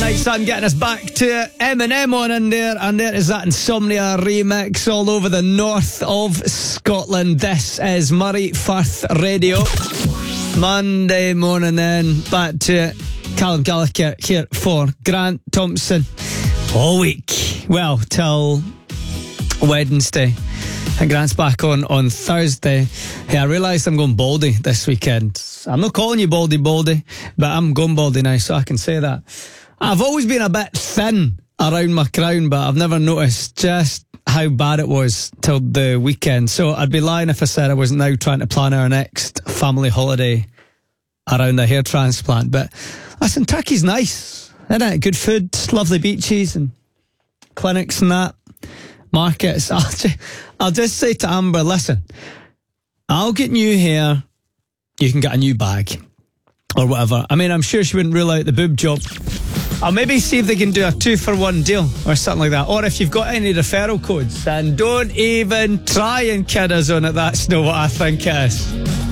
Midnight Sun getting us back to Eminem on in there, and there is that Insomnia remix all over the north of Scotland. This is Murray Firth Radio. Monday morning then, back to Callum Gallagher here for Grant Thompson all week. Well, till Wednesday. And Grant's back on Thursday. Hey, I realised I'm going baldy this weekend. I'm not calling you baldy, but I'm going baldy now, so I can say that. I've always been a bit thin around my crown, but I've never noticed just how bad it was till the weekend. So I'd be lying if I said I was now trying to plan our next family holiday around the hair transplant. But listen, Turkey's nice, isn't it? Good food, lovely beaches and clinics and that. Markets. I'll just say to Amber, listen, I'll get new hair, you can get a new bag or whatever. I mean, I'm sure she wouldn't rule out the boob job. I'll maybe see if they can do a 2-for-1 deal or something like that. Or if you've got any referral codes, and don't even try and kid us on it. That's not what I think it is.